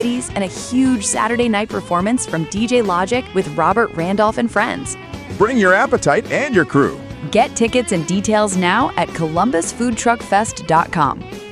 and a huge Saturday night performance from DJ Logic with Robert Randolph and friends. Bring your appetite and your crew. Get tickets and details now at columbusfoodtruckfest.com.